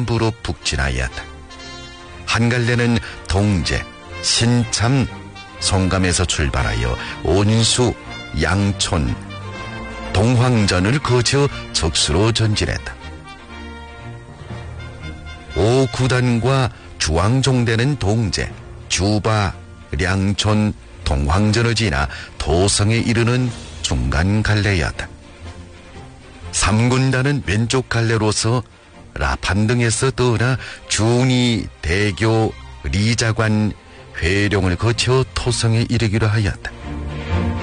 남부로 북진하였다. 한 갈래는 동제, 신참, 송감에서 출발하여 온수, 양촌, 동황전을 거쳐 적수로 전진했다. 5구단과 주왕종대는 동제, 주바, 량촌, 동황전을 지나 도성에 이르는 중간 갈래였다. 3군단은 왼쪽 갈래로서 라판 등에서 떠나 중이, 대교, 리자관, 회룡을 거쳐 토성에 이르기로 하였다.